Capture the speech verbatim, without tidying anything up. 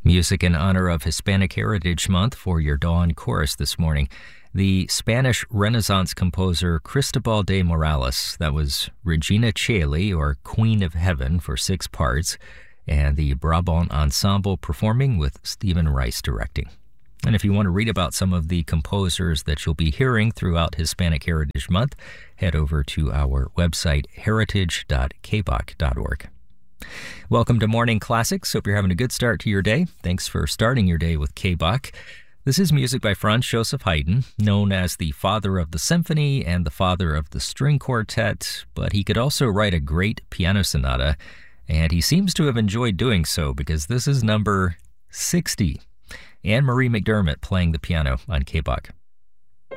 Music in honor of Hispanic Heritage Month for your Dawn Chorus this morning. The Spanish Renaissance composer Cristobal de Morales, that was Regina Caeli, or Queen of Heaven, for six parts, and the Brabant Ensemble performing with Stephen Rice directing. And if you want to read about some of the composers that you'll be hearing throughout Hispanic Heritage Month, head over to our website, heritage dot k b o c dot org. Welcome to Morning Classics. Hope you're having a good start to your day. Thanks for starting your day with K B O C. This is music by Franz Joseph Haydn, known as the father of the symphony and the father of the string quartet, but he could also write a great piano sonata, and he seems to have enjoyed doing so because this is number sixty. Anne-Marie McDermott playing the piano on K B O C.